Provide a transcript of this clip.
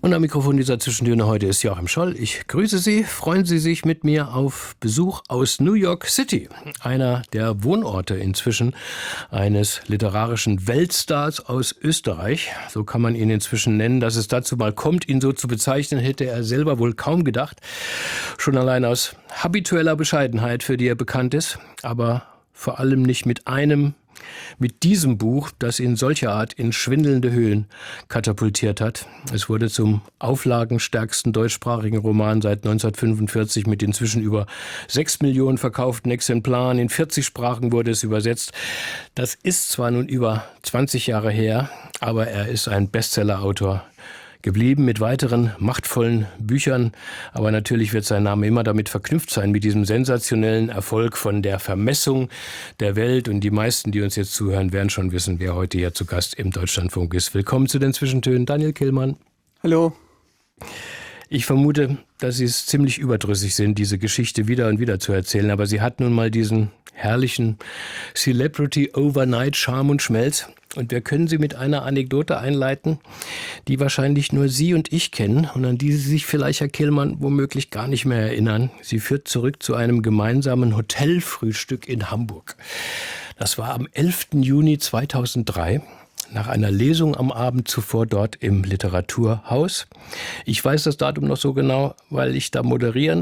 Und am Mikrofon dieser Zwischentöne heute ist Joachim Scholl. Ich grüße Sie. Freuen Sie sich mit mir auf Besuch aus New York City, einer der Wohnorte inzwischen eines literarischen Weltstars aus Österreich. So kann man ihn inzwischen nennen. Dass es dazu mal kommt, ihn so zu bezeichnen, hätte er selber wohl kaum gedacht. Schon allein aus habitueller Bescheidenheit, für die er bekannt ist, aber vor allem nicht mit diesem Buch, das ihn solcher Art in schwindelnde Höhen katapultiert hat. Es wurde zum auflagenstärksten deutschsprachigen Roman seit 1945 mit inzwischen über 6 Millionen verkauften Exemplaren. In 40 Sprachen wurde es übersetzt. Das ist zwar nun über 20 Jahre her, aber er ist ein Bestsellerautor geblieben mit weiteren machtvollen Büchern. Aber natürlich wird sein Name immer damit verknüpft sein, mit diesem sensationellen Erfolg von der Vermessung der Welt. Und die meisten, die uns jetzt zuhören, werden schon wissen, wer heute hier zu Gast im Deutschlandfunk ist. Willkommen zu den Zwischentönen, Daniel Kehlmann. Hallo. Ich vermute, dass Sie es ziemlich überdrüssig sind, diese Geschichte wieder und wieder zu erzählen. Aber sie hat nun mal diesen herrlichen Celebrity Overnight Charme und Schmelz. Und wir können sie mit einer Anekdote einleiten, die wahrscheinlich nur Sie und ich kennen und an die Sie sich vielleicht, Herr Kehlmann, womöglich gar nicht mehr erinnern. Sie führt zurück zu einem gemeinsamen Hotelfrühstück in Hamburg. Das war am 11. Juni 2003. Nach einer Lesung am Abend zuvor dort im Literaturhaus. Ich weiß das Datum noch so genau, weil ich da moderieren